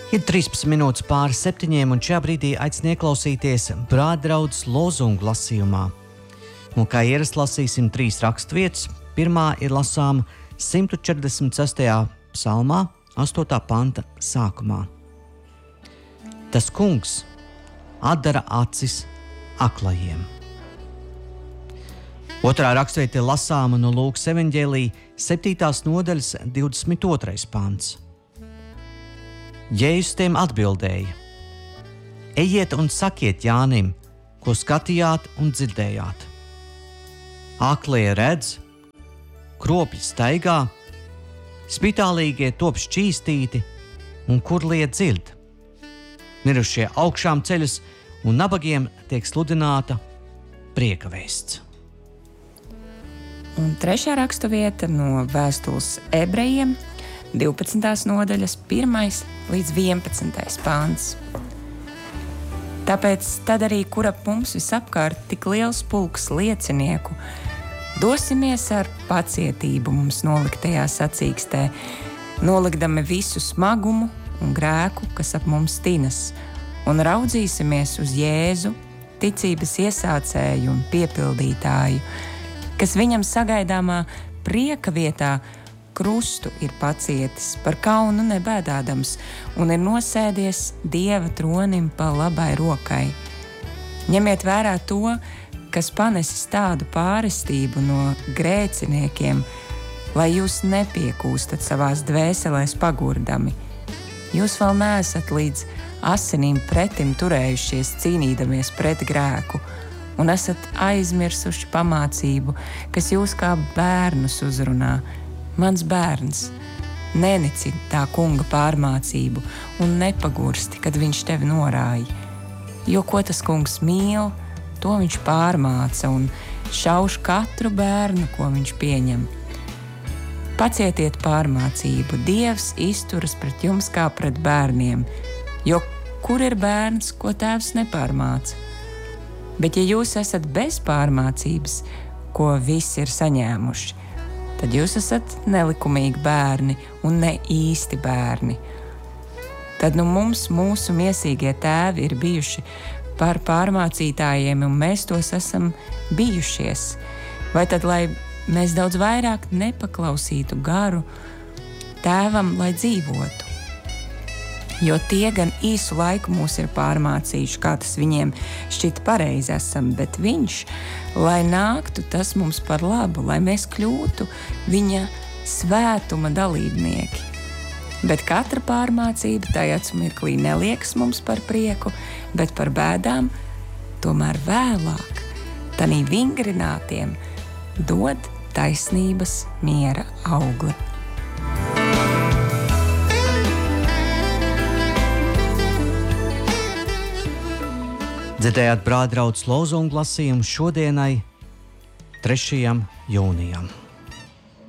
Ir 13 minūtes pāri 7, un šajā brīdī aicinu ieklausīties brāļdraudzes lozungu lasījumā. Un kā ierasts lasīsim 3 raksturvietas. Pirmā ir lasāma 146. psalmā, 8. panta sākumā. Tas kungs atdara acis aklajiem. Otrā raksturvieta ir lasāma no Lūkas evaņģēlija 7. nodaļas 22. pants. Jēzus tiem atbildēja: Ejiet un sakiet Jānim, ko skatījāt un dzirdējāt. Aklie redz, kropļi staigā, spitālīgie top šķīstīti un kurlie dzird. Mirušie augšām ceļas un nabagiem tiek sludināta prieka vēsts. Un trešā raksturvieta no vēstules ebrejiem, 12. nodaļas 1. līdz 11. pāns. Tāpēc tad arī, kur ap mums visapkārt tik liels pulks liecinieku, dosimies ar pacietību mums noliktajā sacīkstē, nolikdami visu smagumu un grēku, kas ap mums tinas, un raudzīsimies uz Jēzu, ticības iesācēju un piepildītāju, kas viņam sagaidāmā prieka vietā krustu ir pacietis, par kaunu nebēdādams, un ir nosēdies Dieva tronim pa labai rokai. Ņemiet vērā to, kas panesis tādu pārestību no grēciniekiem, lai jūs nepiekūstat savās dvēselēs pagurdami. Jūs vēl neesat līdz asinīm pretim turējušies, cīnīdamies pret grēku, un esat aizmirsuši pamācību, kas jūs kā bērnus uzrunā. Mans bērns, nenici tā kunga pārmācību un nepagursti, kad viņš tevi norāja. Jo ko tas kungs mīl, to viņš pārmāca un šauš katru bērnu, ko viņš pieņem. Pacietiet pārmācību, Dievs izturas pret jums kā pret bērniem, jo kur ir bērns, ko tēvs nepārmāca? Bet ja jūs esat bez pārmācības, ko visi ir saņēmuši, tad jūs esat nelikumīgi bērni un ne īsti bērni. Tad mums mūsu miesīgie tēvi ir bijuši par pārmācītājiem, un mēs tos esam bijušies. Vai tad, lai mēs daudz vairāk nepaklausītu garu tēvam, lai dzīvotu? Jo tie gan īsu laiku mūs ir pārmācījuši, kā tas viņiem šķita pareizi esam, bet viņš, lai nāktu tas mums par labu, lai mēs kļūtu viņa svētuma dalībnieki. Bet katra pārmācība tajā mirklī neliekas mums par prieku, bet par bēdām, tomēr vēlāk, tanī vingrinātiem, dod taisnības miera augli. Dzirdējāt brāļdraudzes lozungu lasījumu šodienai, 3. jūnijam.